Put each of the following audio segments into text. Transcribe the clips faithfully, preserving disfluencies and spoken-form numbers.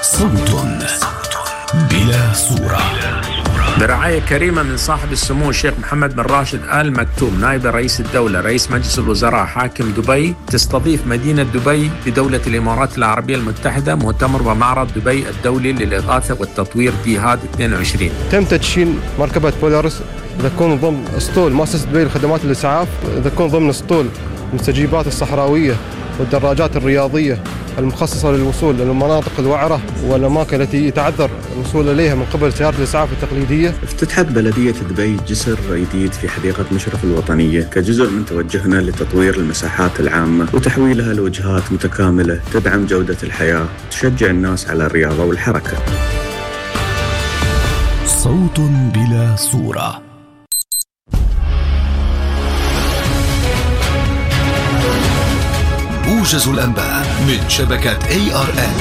صوت بلا صورة، برعاية كريمة من صاحب السمو الشيخ محمد بن راشد آل مكتوم نائب رئيس الدولة رئيس مجلس الوزراء حاكم دبي، تستضيف مدينة دبي بدولة الإمارات العربية المتحدة مؤتمر ومعرض دبي الدولي للإغاثة والتطوير ديهاد اثنين وعشرين. تم تدشين مركبة بولارس تكون ضمن اسطول مؤسسة دبي لخدمات الإسعاف، تكون ضمن اسطول المستجيبات الصحراوية والدراجات الرياضية المخصصة للوصول للمناطق الوعرة والأماكن التي يتعذر الوصول إليها من قبل سيارة الإسعاف التقليدية. افتتحت بلدية دبي جسر جديد في حديقة مشرف الوطنية كجزء من توجهنا لتطوير المساحات العامة وتحويلها لوجهات متكاملة تدعم جودة الحياة وتشجع الناس على الرياضة والحركة. صوت بلا صورة. موجز الأنباء من شبكة إيه آر إن.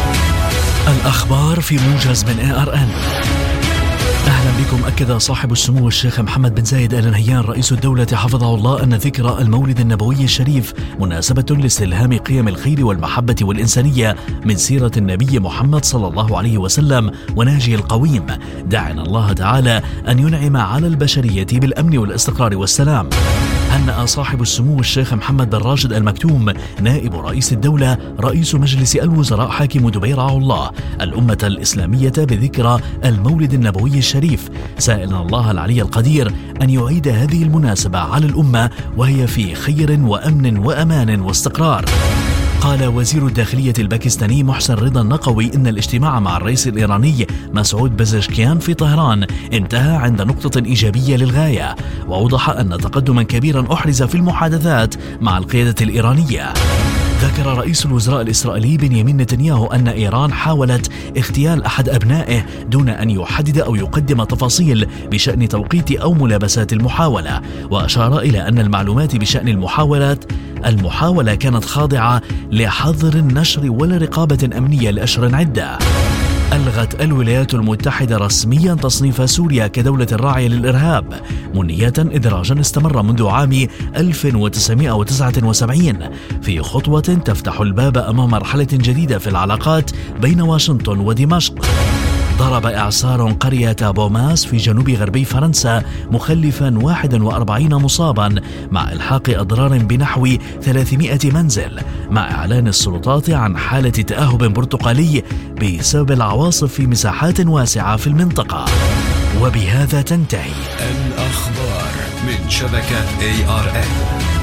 الأخبار في موجز من إيه آر إن. أهلا بكم. أكد صاحب السمو الشيخ محمد بن زايد آل نهيان رئيس الدولة حفظه الله أن ذكرى المولد النبوي الشريف مناسبة لاستلهام قيم الخير والمحبة والإنسانية من سيرة النبي محمد صلى الله عليه وسلم ونهجه القويم، داعنا الله تعالى أن ينعم على البشرية بالأمن والاستقرار والسلام. هنأ صاحب السمو الشيخ محمد بن راشد آل مكتوم نائب رئيس الدولة رئيس مجلس الوزراء حاكم دبي رعاه الله الأمة الإسلامية بذكرى المولد النبوي الشريف، سائلا الله العلي القدير أن يعيد هذه المناسبة على الأمة وهي في خير وأمن وأمان واستقرار. قال وزير الداخلية الباكستاني محسن رضا النقوي إن الاجتماع مع الرئيس الإيراني مسعود بزشكيان في طهران انتهى عند نقطة إيجابية للغاية، وأوضح أن تقدما كبيرا أحرز في المحادثات مع القيادة الإيرانية. ذكر رئيس الوزراء الإسرائيلي بنيامين نتنياهو أن إيران حاولت اغتيال أحد أبنائه دون أن يحدد أو يقدم تفاصيل بشأن توقيت أو ملابسات المحاولة، وأشار إلى أن المعلومات بشأن المحاولات المحاولة كانت خاضعة لحظر النشر ولا رقابة أمنية لأشهر عدة. ألغت الولايات المتحدة رسميا تصنيف سوريا كدولة راعية للإرهاب منية إدراجا استمر منذ عام ألف وتسعمائة وتسعة وسبعين في خطوة تفتح الباب أمام مرحلة جديدة في العلاقات بين واشنطن ودمشق. ضرب إعصار قرية بوماس في جنوب غربي فرنسا مخلفا واحد وأربعين مصابا مع إلحاق أضرار بنحو ثلاثمائة منزل، مع إعلان السلطات عن حالة تأهب برتقالي بسبب العواصف في مساحات واسعة في المنطقة. وبهذا تنتهي الأخبار من شبكة إيه آر إن.